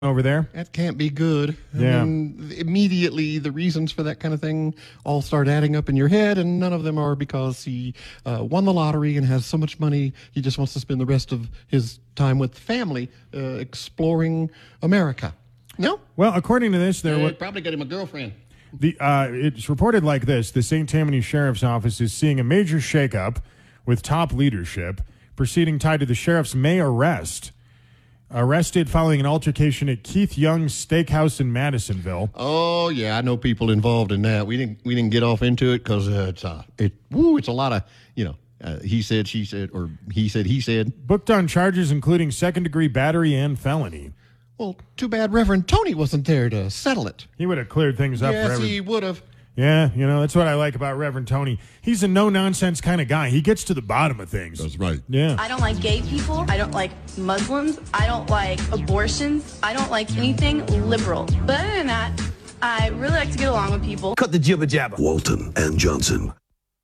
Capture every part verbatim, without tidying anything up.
over there. That can't be good. Yeah. I mean, immediately the reasons for that kind of thing all start adding up in your head, and none of them are because he uh, won the lottery and has so much money he just wants to spend the rest of his time with family uh, exploring America. No? Well, according to this, there They was probably got him a girlfriend. the. Uh, it's reported like this: the Saint Tammany Sheriff's Office is seeing a major shakeup with top leadership, proceeding tied to the sheriff's May arrest. Arrested following an altercation at Keith Young's Steakhouse in Madisonville. Oh yeah, I know people involved in that. We didn't we didn't get off into it because uh, it's uh, it woo, it's a lot of you know uh, he said she said or he said he said. Booked on charges including second degree battery and felony. Well, too bad Reverend Tony wasn't there to settle it. He would have cleared things up. Yes, for every- he would have. Yeah, you know, that's what I like about Reverend Tony. He's a no-nonsense kind of guy. He gets to the bottom of things. That's right. Yeah. I don't like gay people. I don't like Muslims. I don't like abortions. I don't like anything liberal. But other than that, I really like to get along with people. Cut the jibber jabber. Walton and Johnson.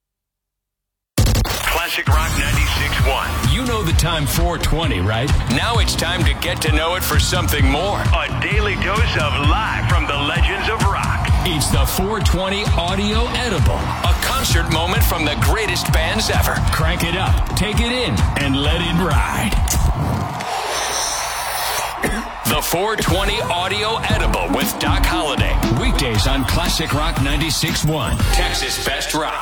Classic Rock ninety-six point one. You know the time four twenty, right? Now it's time to get to know it for something more. A daily dose of live from the legends of rock. It's the four twenty Audio Edible, a concert moment from the greatest bands ever. Crank it up, take it in, and let it ride. The four twenty Audio Edible with Doc Holliday. Weekdays on Classic Rock ninety-six point one. Texas Best Rock.